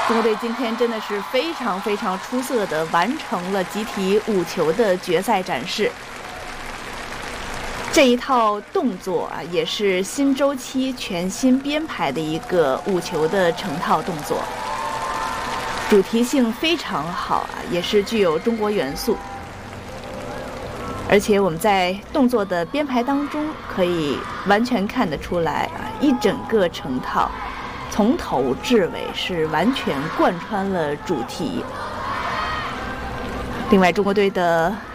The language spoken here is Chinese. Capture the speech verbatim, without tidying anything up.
中国队今天真的是非常非常出色的完成了集体五球的决赛展示。这一套动作啊，也是新周期全新编排的一个五球的成套动作，主题性非常好啊，也是具有中国元素。而且我们在动作的编排当中，可以完全看得出来啊，一整个成套从头至尾是完全贯穿了主题。另外，中国队的